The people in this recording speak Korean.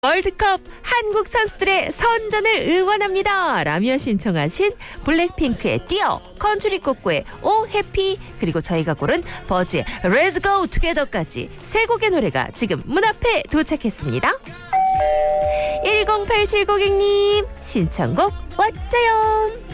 월드컵 한국 선수들의 선전을 응원합니다. 라며 신청하신 블랙핑크의 뛰어, 컨츄리 꼬꼬의 오 해피, 그리고 저희가 고른 버즈의 Let's Go Together까지 세 곡의 노래가 지금 문 앞에 도착했습니다. 1087 고객님 신청곡 왔자요.